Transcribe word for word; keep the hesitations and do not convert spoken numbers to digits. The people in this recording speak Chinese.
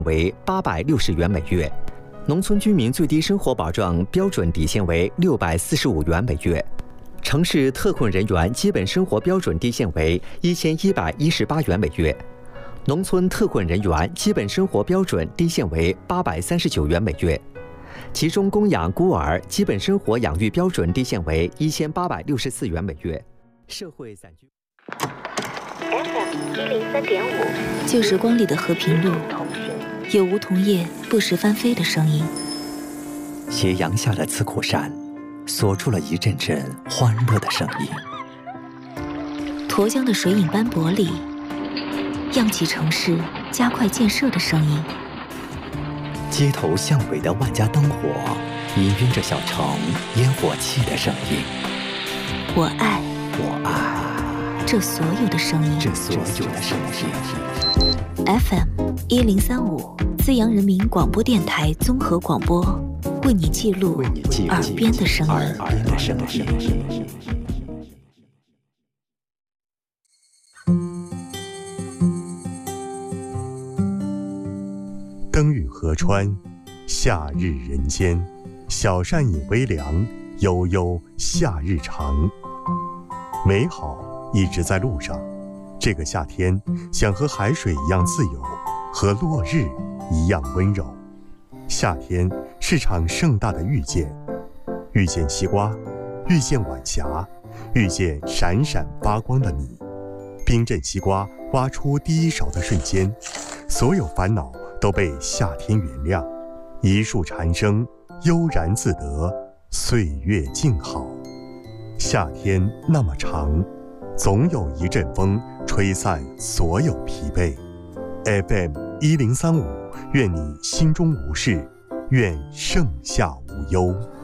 为八百六十元每月，农村居民最低生活保障标准底线为六百四十五元每月，城市特困人员基本生活标准地线为一千一百一十八元每月，农村特困人员基本生活标准地线为八百三十九元每月，集中供养孤儿基本生活养育标准地线为一千八百六十四元每月，社会散居。 F M 一零三点五， 旧时光里的和平路，有梧桐叶不时翻飞的声音。 斜阳下的慈苦山，锁住了一阵阵欢乐的声音。 沱江的水影斑驳里，漾起城市加快建设的声音。 街头巷尾的万家灯火，氤氲着小城烟火气的声音。 我爱， 我爱这所有的声音， 这所有的声音。 F M 一零三五，资阳人民广播电台综合广播，为你记录耳边的声音。 耳边的声音。 灯雨河川，夏日人间，小扇饮微凉，悠悠夏日长。美好一直在路上，这个夏天想和海水一样自由，和落日一样温柔。夏天是场盛大的遇见，遇见西瓜，遇见晚霞，遇见闪闪发光的你。冰镇西瓜挖出第一勺的瞬间，所有烦恼都被夏天原谅，一树蝉声悠然自得，岁月静好。夏天那么长，总有一阵风吹散所有疲惫。 F M 一零三五，愿你心中无事，愿盛夏无忧。